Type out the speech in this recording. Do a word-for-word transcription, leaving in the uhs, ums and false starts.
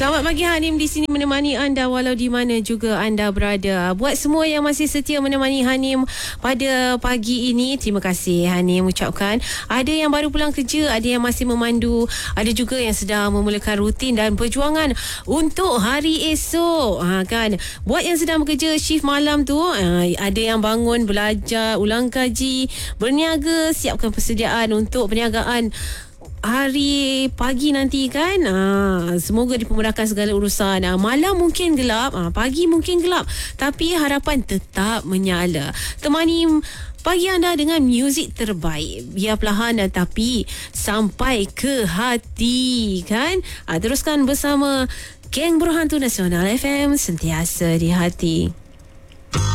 Selamat pagi Hanim di sini menemani anda walau di mana juga anda berada. Buat semua yang masih setia menemani Hanim pada pagi ini, terima kasih Hanim ucapkan. Ada yang baru pulang kerja, ada yang masih memandu, ada juga yang sedang memulakan rutin dan perjuangan untuk hari esok. Ha, kan? Buat yang sedang bekerja shift malam tu, ha, ada yang bangun belajar, ulang kaji, berniaga, siapkan persediaan untuk perniagaan hari pagi nanti kan. ha, Semoga dipermudahkan segala urusan. ha, Malam mungkin gelap, ha, pagi mungkin gelap, tapi harapan tetap menyala. Temani pagi anda dengan muzik terbaik, biar perlahan tapi sampai ke hati kan. ha, Teruskan bersama Geng Berhantu Nasional F M, sentiasa di hati.